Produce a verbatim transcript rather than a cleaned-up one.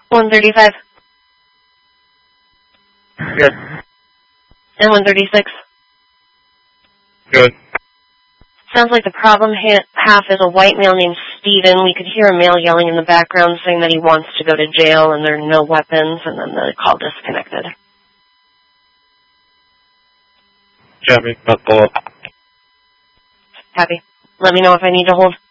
one thirty-five. Good. And one thirty-six. Good. Sounds like the problem ha- half is a white male named Steven. We could hear a male yelling in the background saying that he wants to go to jail and there are no weapons, and then the call disconnected. Copy. I'll pull up. Happy. Let me know if I need to hold.